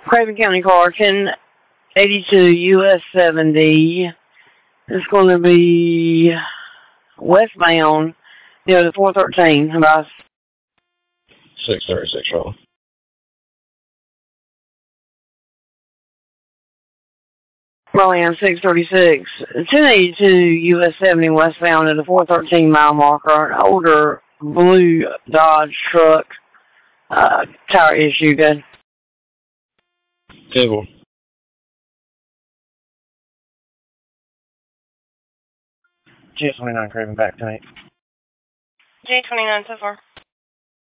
Craven County car, 1082 US 70. It's going to be westbound near the 413. About 636 roll. Rolling 636. 1082 US 70 westbound at the 413 mile marker. An older blue Dodge truck. Tire issue, good. 10-4. J29 Craven back tonight. J29 so far.